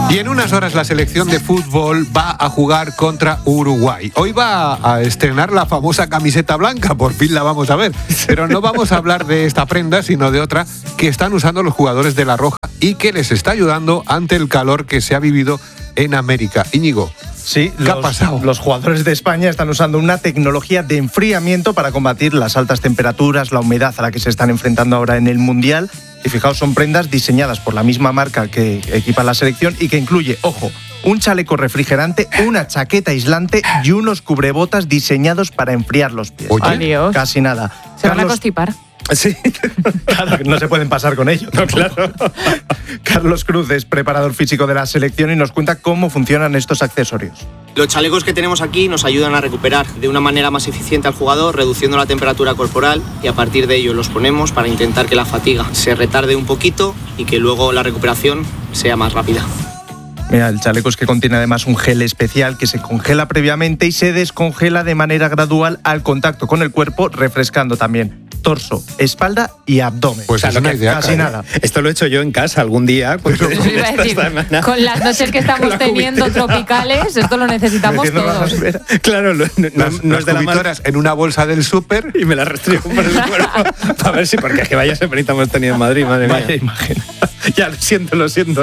Y en unas horas la selección de fútbol va a jugar contra Uruguay. Hoy va a estrenar la famosa camiseta blanca, por fin la vamos a ver. Pero no vamos a hablar de esta prenda, sino de otra que están usando los jugadores de La Roja y que les está ayudando ante el calor que se ha vivido en América. Íñigo. Sí, ¿qué ha pasado? Los jugadores de España están usando una tecnología de enfriamiento para combatir las altas temperaturas, la humedad a la que se están enfrentando ahora en el Mundial. Y fijaos, son prendas diseñadas por la misma marca que equipa la selección y que incluye, ojo, un chaleco refrigerante, una chaqueta aislante y unos cubrebotas diseñados para enfriar los pies. Oye, adiós. Casi nada. Se van a constipar. Sí, claro, no se pueden pasar con ello. No, claro. Carlos Cruz es preparador físico de la selección y nos cuenta cómo funcionan estos accesorios. Los chalecos que tenemos aquí nos ayudan a recuperar de una manera más eficiente al jugador, reduciendo la temperatura corporal, y a partir de ello los ponemos para intentar que la fatiga se retarde un poquito y que luego la recuperación sea más rápida. Mira, el chaleco es que contiene además un gel especial que se congela previamente y se descongela de manera gradual al contacto con el cuerpo, refrescando también torso, espalda y abdomen. Pues es una idea. Casi nada. Esto lo he hecho yo en casa algún día. Pues, Iba a decir, con las noches que estamos teniendo tropicales, esto lo necesitamos todos. Claro, no es de la mano. En una bolsa del súper Y me las restriego por el cuerpo. A ver si, porque es que vaya semanita hemos tenido en Madrid, madre mía. Vaya imagen. Ya, lo siento.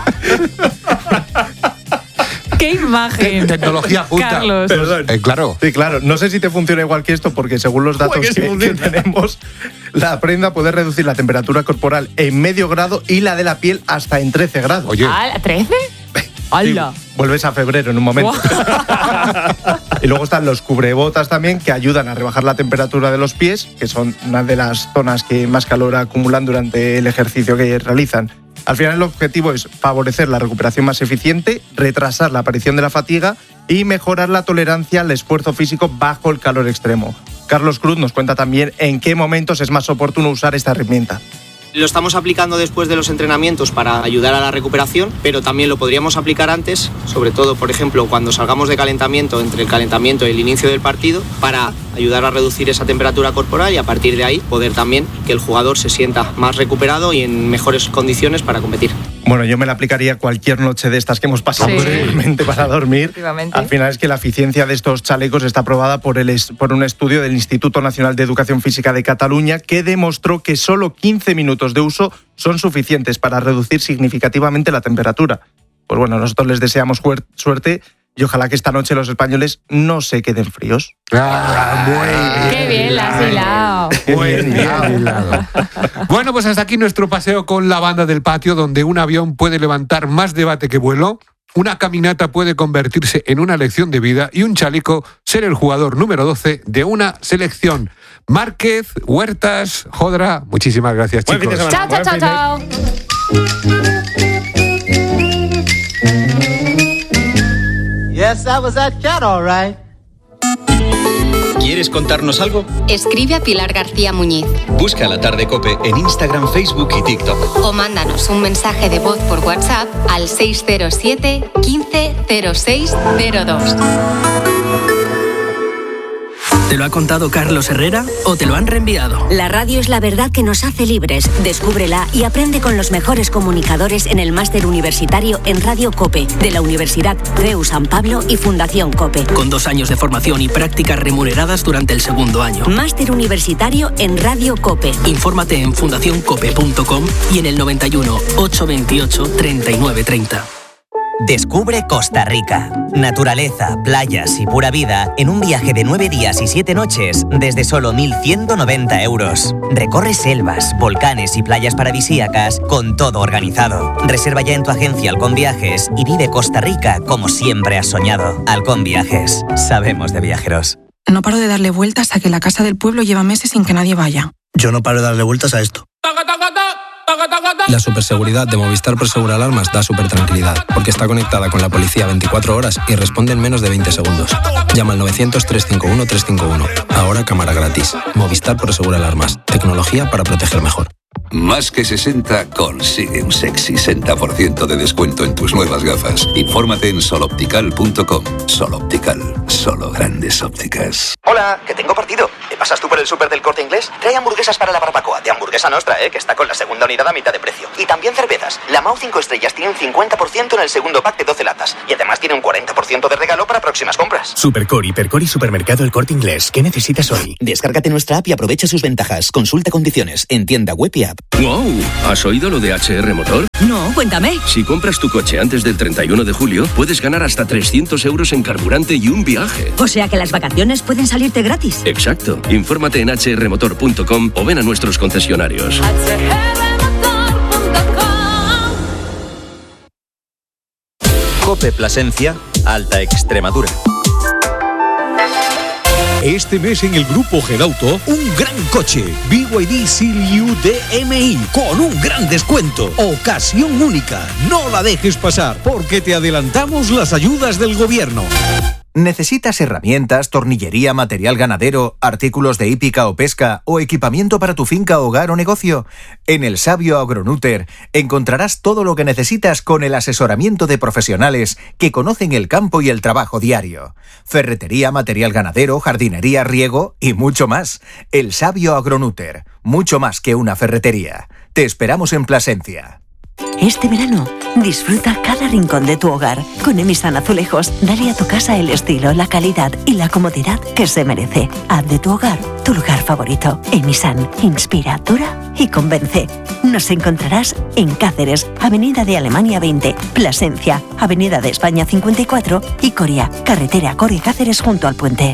¡Qué imagen! Tecnología punta. Carlos. Perdón. Claro. Sí, claro. No sé si te funciona igual que esto, porque según los datos que tenemos, la prenda puede reducir la temperatura corporal en medio grado y la de la piel hasta en 13 grados. Oye. ¿13? ¡Hala! Sí, vuelves a febrero en un momento. Y luego están los cubrebotas también, que ayudan a rebajar la temperatura de los pies, que son una de las zonas que más calor acumulan durante el ejercicio que realizan. Al final el objetivo es favorecer la recuperación más eficiente, retrasar la aparición de la fatiga y mejorar la tolerancia al esfuerzo físico bajo el calor extremo. Carlos Cruz nos cuenta también en qué momentos es más oportuno usar esta herramienta. Lo estamos aplicando después de los entrenamientos para ayudar a la recuperación, pero también lo podríamos aplicar antes, sobre todo, por ejemplo, cuando salgamos de calentamiento, entre el calentamiento y el inicio del partido, para ayudar a reducir esa temperatura corporal y a partir de ahí poder también que el jugador se sienta más recuperado y en mejores condiciones para competir. Bueno, yo me la aplicaría cualquier noche de estas que hemos pasado realmente para dormir. Al final es que la eficiencia de estos chalecos está aprobada por un estudio del Instituto Nacional de Educación Física de Cataluña que demostró que solo 15 minutos de uso son suficientes para reducir significativamente la temperatura. Pues bueno, nosotros les deseamos suerte y ojalá que esta noche los españoles no se queden fríos. Muy bien. ¡Qué bien la has hilado! Muy bien. Bueno, pues hasta aquí nuestro paseo con la banda del patio, donde un avión puede levantar más debate que vuelo, una caminata puede convertirse en una lección de vida y un chaleco ser el jugador número 12 de una selección. Márquez, Huertas, Jodra, muchísimas gracias, chicos. Chao, chao, chao, chao. Yes, that was that cat, all right. ¿Quieres contarnos algo? Escribe a Pilar García Muñiz. Busca La Tarde COPE en Instagram, Facebook y TikTok. O mándanos un mensaje de voz por WhatsApp al 607 15 06 02. ¿Te lo ha contado Carlos Herrera o te lo han reenviado? La radio es la verdad que nos hace libres. Descúbrela y aprende con los mejores comunicadores en el máster universitario en Radio COPE de la Universidad CEU San Pablo y Fundación COPE. Con 2 años de formación y prácticas remuneradas durante el segundo año. Máster universitario en Radio COPE. Infórmate en fundacioncope.com y en el 91 828 3930. Descubre Costa Rica. Naturaleza, playas y pura vida en un viaje de 9 días y 7 noches desde solo 1.190 euros. Recorre selvas, volcanes y playas paradisíacas con todo organizado. Reserva ya en tu agencia Halcón Viajes y vive Costa Rica como siempre has soñado. Halcón Viajes. Sabemos de viajeros. No paro de darle vueltas a que la casa del pueblo lleva meses sin que nadie vaya. Yo no paro de darle vueltas a esto. La superseguridad de Movistar Prosegur Alarmas da supertranquilidad, porque está conectada con la policía 24 horas y responde en menos de 20 segundos. Llama al 900-351-351. Ahora cámara gratis. Movistar Prosegur Alarmas. Tecnología para proteger mejor. Más que 60 consigue un sexy 60% de descuento en tus nuevas gafas. Infórmate en soloptical.com. Sol Optical, solo grandes ópticas. Hola, que tengo partido. ¿Te pasas tú por el súper del Corte Inglés? Trae hamburguesas para la barbacoa, de Hamburguesa Nostra, que está con la segunda unidad a mitad de precio. Y también cervezas. La Mau 5 estrellas tiene un 50% en el segundo pack de 12 latas. Y además tiene un 40% de regalo para próximas compras. Supercore, Hipercore y Supermercado El Corte Inglés. ¿Qué necesitas hoy? Descárgate nuestra app y aprovecha sus ventajas. Consulta condiciones en tienda web y app. ¡Wow! ¿Has oído lo de HR Motor? No, cuéntame. Si compras tu coche antes del 31 de julio, puedes ganar hasta 300 euros en carburante y un viaje. O sea que las vacaciones pueden salirte gratis. Exacto. Infórmate en hrmotor.com o ven a nuestros concesionarios. COPE Plasencia, Alta Extremadura. Este mes en el Grupo Gedauto, un gran coche, BYD Seal-U DMI, con un gran descuento. Ocasión única, no la dejes pasar, porque te adelantamos las ayudas del gobierno. ¿Necesitas herramientas, tornillería, material ganadero, artículos de hípica o pesca o equipamiento para tu finca, hogar o negocio? En El Sabio Agronúter encontrarás todo lo que necesitas con el asesoramiento de profesionales que conocen el campo y el trabajo diario. Ferretería, material ganadero, jardinería, riego y mucho más. El Sabio Agronúter, mucho más que una ferretería. Te esperamos en Plasencia. Este verano, disfruta cada rincón de tu hogar. Con Emisan Azulejos, dale a tu casa el estilo, la calidad y la comodidad que se merece. Haz de tu hogar tu lugar favorito. Emisan, inspira, dura y convence. Nos encontrarás en Cáceres, Avenida de Alemania 20, Plasencia, Avenida de España 54 y Coria, carretera Coria-Cáceres junto al puente.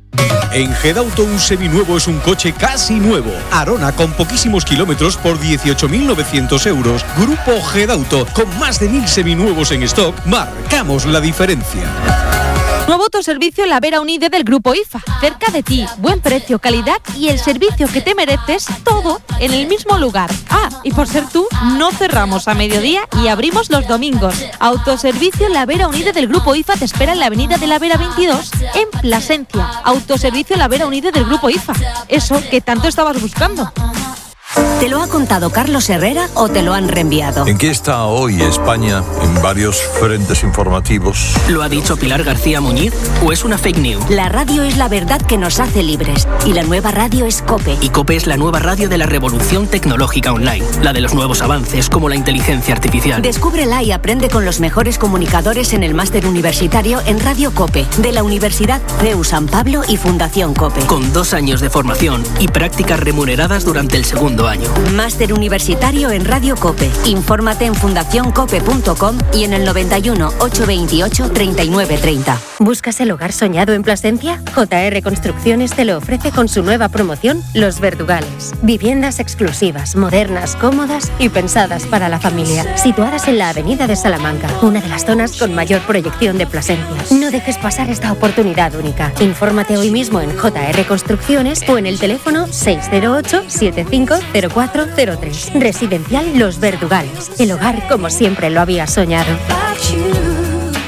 En Gedauto un seminuevo es un coche casi nuevo. Arona con poquísimos kilómetros por 18.900 euros. Grupo Gedauto, con más de 1.000 seminuevos en stock, marcamos la diferencia. Nuevo autoservicio La Vera Unide del Grupo IFA. Cerca de ti, buen precio, calidad y el servicio que te mereces, todo en el mismo lugar. Ah, y por ser tú, no cerramos a mediodía y abrimos los domingos. Autoservicio La Vera Unide del Grupo IFA te espera en la avenida de La Vera 22, en Plasencia. Autoservicio La Vera Unide del Grupo IFA. Eso que tanto estabas buscando. ¿Te lo ha contado Carlos Herrera o te lo han reenviado? ¿En qué está hoy España en varios frentes informativos? ¿Lo ha dicho Pilar García Muñiz o es una fake news? La radio es la verdad que nos hace libres y la nueva radio es COPE. Y COPE es la nueva radio de la revolución tecnológica online, la de los nuevos avances como la inteligencia artificial. Descúbrela y aprende con los mejores comunicadores en el máster universitario en Radio COPE de la Universidad CEU San Pablo y Fundación COPE. Con 2 años de formación y prácticas remuneradas durante el segundo año. Máster universitario en Radio COPE. Infórmate en fundacioncope.com y en el 91 828 3930. ¿Buscas el hogar soñado en Plasencia? JR Construcciones te lo ofrece con su nueva promoción Los Verdugales. Viviendas exclusivas, modernas, cómodas y pensadas para la familia. Situadas en la avenida de Salamanca, una de las zonas con mayor proyección de Plasencia. No dejes pasar esta oportunidad única. Infórmate hoy mismo en JR Construcciones o en el teléfono 608 750403. Residencial Los Verdugales. El hogar como siempre lo había soñado.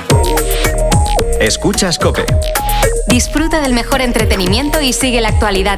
Escuchas COPE. Disfruta del mejor entretenimiento y sigue la actualidad